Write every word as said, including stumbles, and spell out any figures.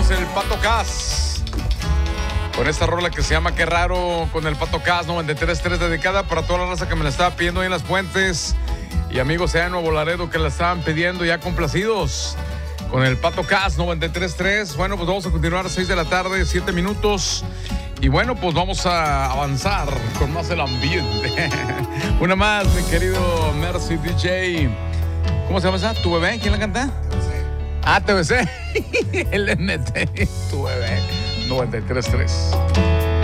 Somos el Pato Cas. Con esta rola que se llama Qué Raro, con el Pato Cas noventa y tres punto tres, dedicada para toda la raza que me la estaba pidiendo ahí en las puentes. Y amigos allá en Nuevo Laredo que la estaban pidiendo, ya complacidos. Con el Pato Cas noventa y tres punto tres. Bueno, pues vamos a continuar a las seis de la tarde, siete minutos. Y bueno, pues vamos a avanzar con más el ambiente. Una más, mi querido Mercy D J. ¿Cómo se llama esa? ¿Tu bebé? ¿Quién la canta? Ah, T V C. El M T. Tu bebé. noventa y tres punto tres.